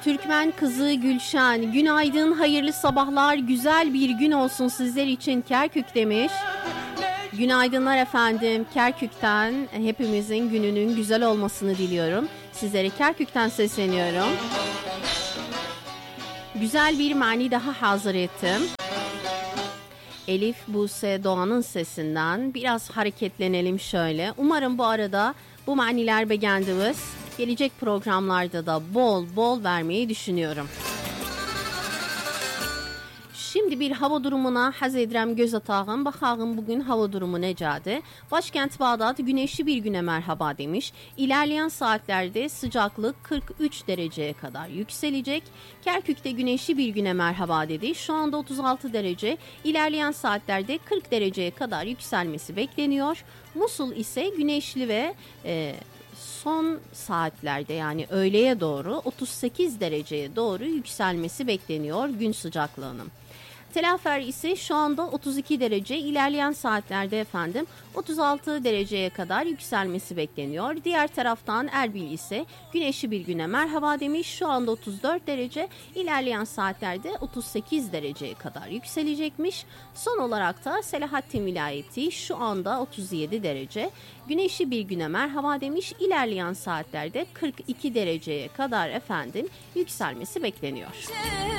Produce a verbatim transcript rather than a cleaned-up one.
Türkmen kızı Gülşen, günaydın, hayırlı sabahlar, güzel bir gün olsun sizler için Kerkük demiş. Günaydınlar efendim, Kerkük'ten hepimizin gününün güzel olmasını diliyorum. Sizlere Kerkük'ten sesleniyorum. Güzel bir mani daha hazır ettim. Elif Buse Doğan'ın sesinden biraz hareketlenelim şöyle. Umarım bu arada bu maniler beğendiniz. Gelecek programlarda da bol bol vermeyi düşünüyorum. Şimdi bir hava durumuna haz edirəm göz atağım. Baxağım bugün hava durumu necədir? Başkent Bağdat güneşli bir güne merhaba demiş. İlerleyen saatlerde sıcaklık kırk üç dereceye kadar yükselecek. Kerkük'te güneşli bir güne merhaba dedi. Şu anda otuz altı derece. İlerleyen saatlerde kırk dereceye kadar yükselmesi bekleniyor. Musul ise güneşli ve e, son saatlerde yani öğleye doğru otuz sekiz dereceye doğru yükselmesi bekleniyor gün sıcaklığının. Tel Afer ise şu anda otuz iki derece, ilerleyen saatlerde efendim otuz altı dereceye kadar yükselmesi bekleniyor. Diğer taraftan Erbil ise güneşli bir güne merhaba demiş. Şu anda otuz dört derece, ilerleyen saatlerde otuz sekiz dereceye kadar yükselecekmiş. Son olarak da Selahattin vilayeti şu anda otuz yedi derece, güneşli bir güne merhaba demiş. İlerleyen saatlerde kırk iki dereceye kadar efendim yükselmesi bekleniyor.